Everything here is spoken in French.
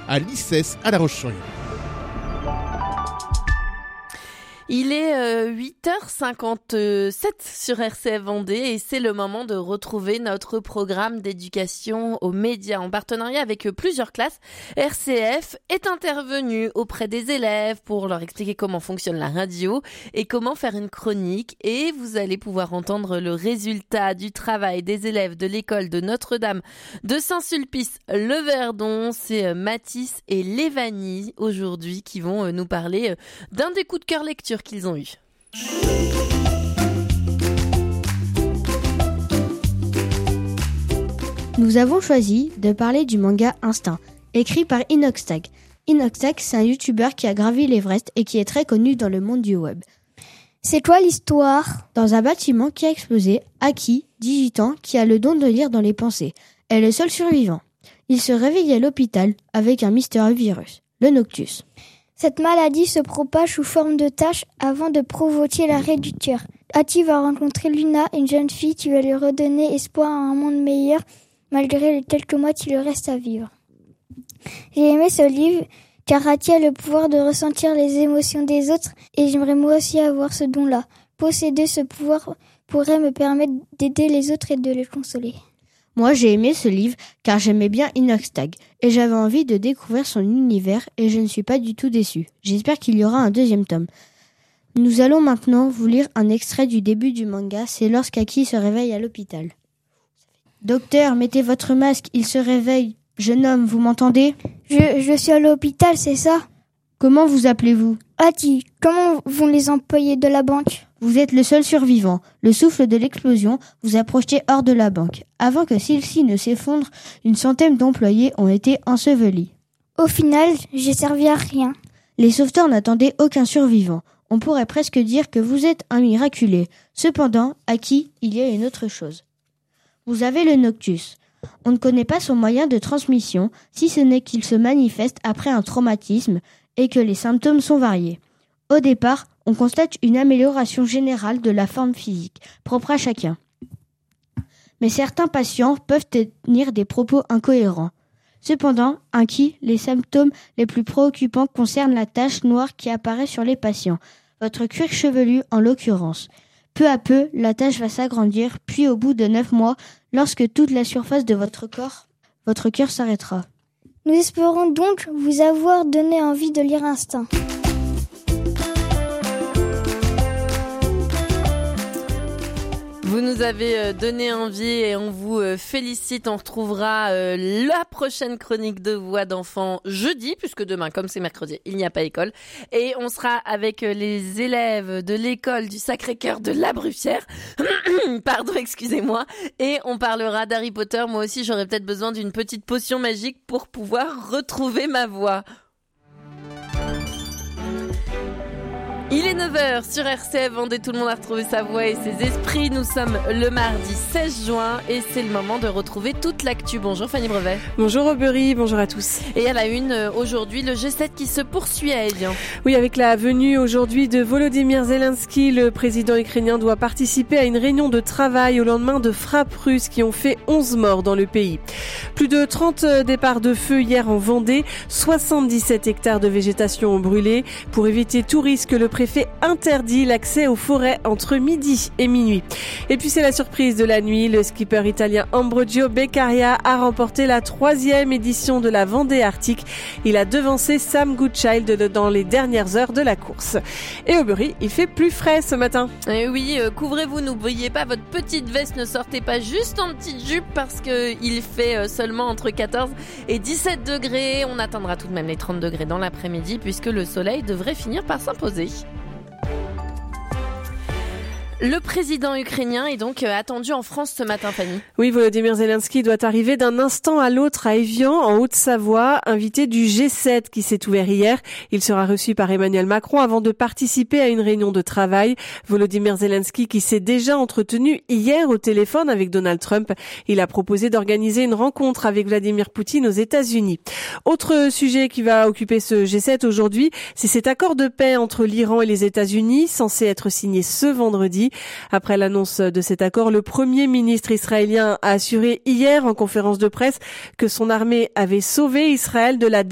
à l'ICES à La Roche-sur-Yon. Il est 8h57 sur RCF Vendée et c'est le moment de retrouver notre programme d'éducation aux médias. En partenariat avec plusieurs classes, RCF est intervenu auprès des élèves pour leur expliquer comment fonctionne la radio et comment faire une chronique. Et vous allez pouvoir entendre le résultat du travail des élèves de l'école de Notre-Dame de Saint-Sulpice-le-Verdon. C'est Mathis et Lévanie aujourd'hui qui vont nous parler d'un des coups de cœur lecture qu'ils ont eu. Nous avons choisi de parler du manga Instinct, écrit par Inoxtag. Inoxtag, c'est un youtubeur qui a gravi l'Everest et qui est très connu dans le monde du web. C'est quoi l'histoire ? Dans un bâtiment qui a explosé, Aki, 18 ans, qui a le don de lire dans les pensées, est le seul survivant. Il se réveille à l'hôpital avec un mystérieux virus, le Noctus. Cette maladie se propage sous forme de taches avant de provoquer l'arrêt du cœur. Aki va rencontrer Luna, une jeune fille qui va lui redonner espoir à un monde meilleur malgré les quelques mois qui lui restent à vivre. J'ai aimé ce livre car Aki a le pouvoir de ressentir les émotions des autres et j'aimerais moi aussi avoir ce don-là. Posséder ce pouvoir pourrait me permettre d'aider les autres et de les consoler. Moi, j'ai aimé ce livre car j'aimais bien Inoxtag et j'avais envie de découvrir son univers et je ne suis pas du tout déçue. J'espère qu'il y aura un deuxième tome. Nous allons maintenant vous lire un extrait du début du manga, c'est lorsqu'Aki se réveille à l'hôpital. Docteur, mettez votre masque, il se réveille. Jeune homme, vous m'entendez ? Je suis à l'hôpital, c'est ça ? Comment vous appelez-vous ? Aki, comment vont les employés de la banque ? Vous êtes le seul survivant. Le souffle de l'explosion vous a projeté hors de la banque. Avant que celle-ci ne s'effondre, une centaine d'employés ont été ensevelis. Au final, j'ai servi à rien. Les sauveteurs n'attendaient aucun survivant. On pourrait presque dire que vous êtes un miraculé. Cependant, Aki, il y a une autre chose. Vous avez le Noctus. On ne connaît pas son moyen de transmission, si ce n'est qu'il se manifeste après un traumatisme et que les symptômes sont variés. Au départ, on constate une amélioration générale de la forme physique, propre à chacun. Mais certains patients peuvent tenir des propos incohérents. Cependant, les symptômes les plus préoccupants concernent la tache noire qui apparaît sur les patients, votre cuir chevelu en l'occurrence. Peu à peu, la tache va s'agrandir, puis au bout de 9 mois, lorsque toute la surface de votre cœur s'arrêtera. Nous espérons donc vous avoir donné envie de lire Instinct. Vous nous avez donné envie et on vous félicite. On retrouvera la prochaine chronique de Voix d'enfants jeudi, puisque demain, comme c'est mercredi, il n'y a pas école. Et on sera avec les élèves de l'école du Sacré-Cœur de La Brufière. Pardon, excusez-moi. Et on parlera d'Harry Potter. Moi aussi, j'aurais peut-être besoin d'une petite potion magique pour pouvoir retrouver ma voix. Il est 9h sur RCF Vendée, tout le monde a retrouvé sa voix et ses esprits. Nous sommes le mardi 16 juin et c'est le moment de retrouver toute l'actu. Bonjour Fanny Brevet. Bonjour Aubery, bonjour à tous. Et à la une, aujourd'hui, le G7 qui se poursuit à Evian. Oui, avec la venue aujourd'hui de Volodymyr Zelensky, le président ukrainien doit participer à une réunion de travail au lendemain de frappes russes qui ont fait 11 morts dans le pays. Plus de 30 départs de feu hier en Vendée, 77 hectares de végétation ont brûlé. Pour éviter tout risque, le préfet interdit l'accès aux forêts entre midi et minuit. Et puis c'est la surprise de la nuit, le skipper italien Ambrogio Beccaria a remporté la 3e édition de la Vendée Arctique. Il a devancé Sam Goodchild dans les dernières heures de la course. Et Aubery, il fait plus frais ce matin. Et oui, couvrez-vous, n'oubliez pas votre petite veste, ne sortez pas juste en petite jupe parce qu'il fait seulement entre 14 et 17 degrés. On atteindra tout de même les 30 degrés dans l'après-midi puisque le soleil devrait finir par s'imposer. Le président ukrainien est donc attendu en France ce matin, Fanny. Oui, Volodymyr Zelensky doit arriver d'un instant à l'autre à Évian, en Haute-Savoie, invité du G7 qui s'est ouvert hier. Il sera reçu par Emmanuel Macron avant de participer à une réunion de travail. Volodymyr Zelensky qui s'est déjà entretenu hier au téléphone avec Donald Trump. Il a proposé d'organiser une rencontre avec Vladimir Poutine aux États-Unis. Autre sujet qui va occuper ce G7 aujourd'hui, c'est cet accord de paix entre l'Iran et les États-Unis, censé être signé ce vendredi. Après l'annonce de cet accord, le Premier ministre israélien a assuré hier en conférence de presse que son armée avait sauvé Israël de la